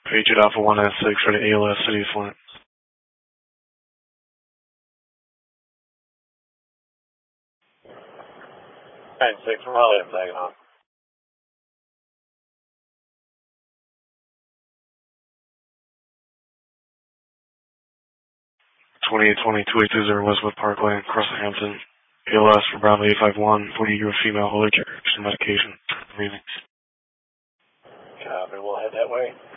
Patriot Alpha 196 for the ALS City of Flint. 96, Raleigh, I'm tagging on. 2820 Westwood Parkway, Crosshampton. ALS for Bravo 851, 40-year female holder carrier, medication. Breathing. Copy, we'll head that way.